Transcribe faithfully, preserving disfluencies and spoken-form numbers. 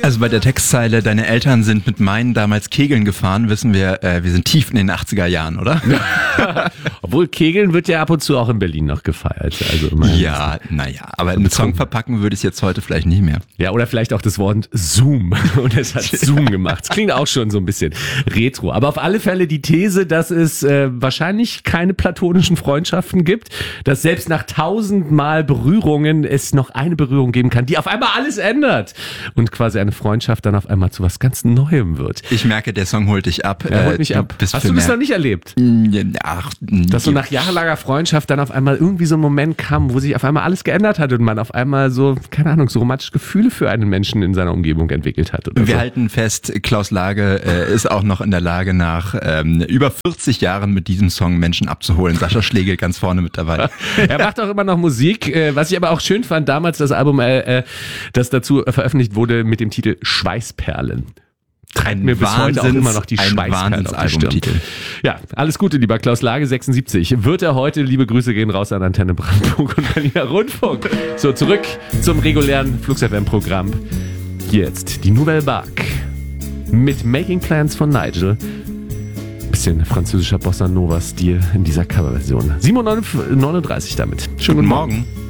Also bei der Textzeile, deine Eltern sind mit meinen damals Kegeln gefahren, wissen wir, äh, wir sind tief in den achtziger Jahren, oder? Obwohl Kegeln wird ja ab und zu auch in Berlin noch gefeiert. Also ja, naja, aber einen Song verpacken würde ich jetzt heute vielleicht nicht mehr. Ja, oder vielleicht auch das Wort Zoom. Und es hat Zoom gemacht. Das klingt auch schon so ein bisschen retro. Aber auf alle Fälle die These, dass es äh, wahrscheinlich keine platonischen Freundschaften gibt, dass selbst nach tausendmal Berührungen es noch eine Berührung geben kann, die auf einmal alles ändert und quasi eine Freundschaft dann auf einmal zu was ganz Neuem wird. Ich merke, der Song holt dich ab. Er holt mich äh, ab. Hast du das noch nicht erlebt? Ach, dass so nach jahrelanger Freundschaft dann auf einmal irgendwie so ein Moment kam, wo sich auf einmal alles geändert hat und man auf einmal so, keine Ahnung, so romantische Gefühle für einen Menschen in seiner Umgebung entwickelt hat. Oder Wir so. halten fest, Klaus Lage äh, ist auch noch in der Lage, nach ähm, über vierzig Jahren mit diesem Song Menschen abzuholen. Sascha Schlegel ganz vorne mit dabei. Er macht auch immer noch Musik, äh, was ich aber auch schön fand, damals das Album, äh, äh, das dazu äh, veröffentlicht wurde mit dem Titel Schweißperlen. Treibt mir bis heute auch immer noch die Schweißperlen auf die Stirn. Ja, alles Gute, lieber Klaus Lage, sechsundsiebzig. Wird er heute, liebe Grüße gehen raus an Antenne Brandenburg und Berliner Rundfunk. So, zurück zum regulären Flux-F M-Programm. Jetzt die Nouvelle Vague mit Making Plans von Nigel. Bisschen französischer Bossa Nova-Stil in dieser Coverversion. sieben Uhr neununddreißig damit. Schönen guten Morgen.